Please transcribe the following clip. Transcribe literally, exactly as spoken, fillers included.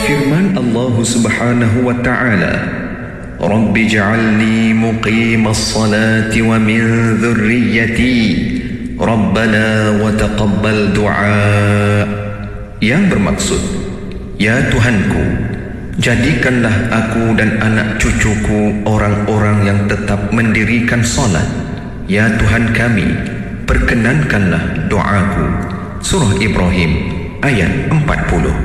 Firman Allah Subhanahu wa ta'ala, Rabbi ja'alni muqimas salati wa min dhurriyyati Rabbana wa taqabbal du'a. Yang bermaksud, ya Tuhanku, jadikanlah aku dan anak cucuku orang-orang yang tetap mendirikan solat. Ya Tuhan kami, perkenankanlah doaku. Surah Ibrahim ayat empat puluh.